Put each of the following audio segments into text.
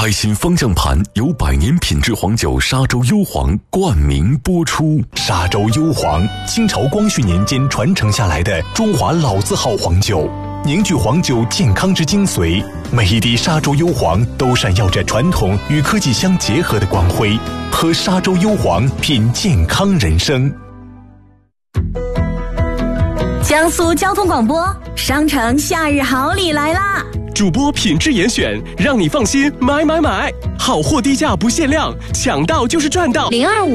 开心方向盘由100年品质黄酒沙洲幽黄冠名播出。 沙洲幽黄，清朝光绪年间传承下来的中华老字号黄酒，凝聚黄酒健康之精髓。每一滴沙洲幽黄都闪耀着传统与科技相结合的光辉。喝沙洲幽黄，品健康人生。 江苏交通广播，商城夏日好礼来啦！ 主播品质严选，让你放心买，好货低价不限量，抢到就是赚到。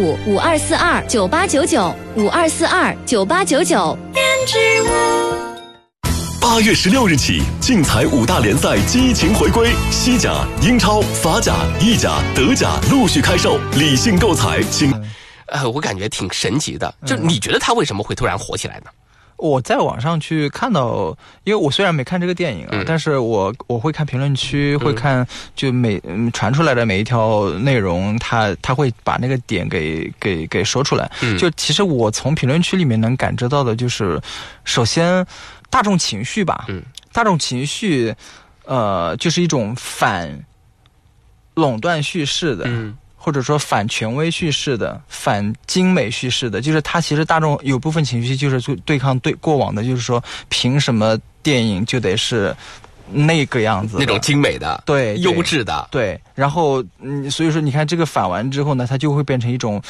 025-5242-9899，5242-9899。 胭脂屋。 8月16日起，竞彩5大联赛激情回归，西甲、英超、法甲、意甲、德甲陆续开售，理性购彩，请。 我感觉挺神奇的，就你觉得他为什么会突然火起来呢？ 我在网上去看到，因为我虽然没看这个电影啊，但是我会看评论区，会看就传出来的每一条内容，他会把那个点给说出来。就其实我从评论区里面能感知到的就是，首先大众情绪吧，大众情绪，就是一种反垄断叙事的。或者说反权威叙事的、反精美叙事的，就是它其实大众有部分情绪就是对抗过往的，就是说凭什么电影就得是那个样子， 那种精美的、 对优质的， 对。然后所以说你看这个反完之后呢，它就会变成一种